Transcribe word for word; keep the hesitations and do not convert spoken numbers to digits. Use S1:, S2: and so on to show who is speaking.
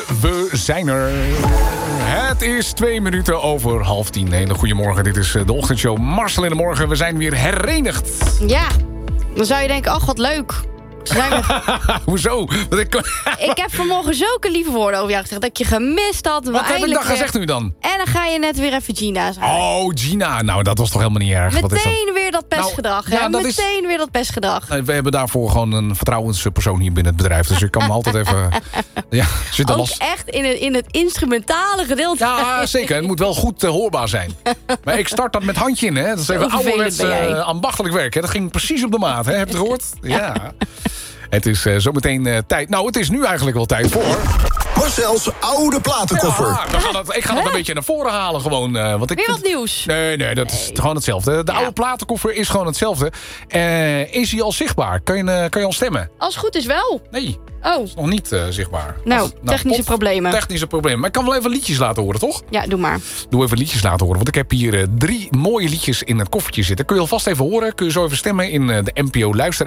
S1: we zijn er. Het is twee minuten over half tien. Hele goedemorgen, dit is de ochtendshow Marcel in de Morgen. We zijn weer herenigd.
S2: Ja, dan zou je denken, oh wat leuk. Zijn we...
S1: Hoezo? Dat ik...
S2: ik heb vanmorgen zulke lieve woorden over jou gezegd... dat ik je gemist had.
S1: Wat heb ik dan
S2: weer...
S1: gezegd nu dan?
S2: En dan ga je net weer even Gina zeggen.
S1: Oh, Gina. Nou, dat was toch helemaal niet erg.
S2: Meteen
S1: Wat is dat?
S2: weer dat pestgedrag.
S1: Nou,
S2: hè?
S1: ja, dat
S2: Meteen
S1: is...
S2: weer dat pestgedrag.
S1: We hebben daarvoor gewoon een vertrouwenspersoon hier binnen het bedrijf. Dus ik kan me altijd even... Ja, zit
S2: Ook
S1: last...
S2: echt in het, in het instrumentale gedeelte.
S1: Ja, zeker. Het moet wel goed uh, hoorbaar zijn. Maar ik start dat met handje in, hè. Dat is even ouderwets uh, ambachtelijk werk, hè. Dat ging precies op de maat, hè. Heb je het gehoord? Ja. Het is uh, zometeen uh, tijd... Nou, het is nu eigenlijk wel tijd voor...
S3: Marcel's oude platenkoffer.
S1: Ja, dan gaat het, ik ga het een beetje naar voren halen gewoon. Uh, want ik
S2: weer
S1: vind,
S2: wat nieuws.
S1: Nee, nee, dat nee. is gewoon hetzelfde. De ja. oude platenkoffer is gewoon hetzelfde. Uh, is hij al zichtbaar? Kan je, uh, kan je al stemmen?
S2: Als het goed is wel.
S1: Nee.
S2: Oh.
S1: Is nog niet uh, zichtbaar.
S2: Nou,
S1: Als,
S2: technische
S1: nou,
S2: problemen.
S1: Technische problemen. Maar ik kan wel even liedjes laten horen, toch?
S2: Ja, doe maar.
S1: Doe even liedjes laten horen. Want ik heb hier uh, drie mooie liedjes in het koffertje zitten. Kun je alvast even horen. Kun je zo even stemmen in uh, de N P O Luister.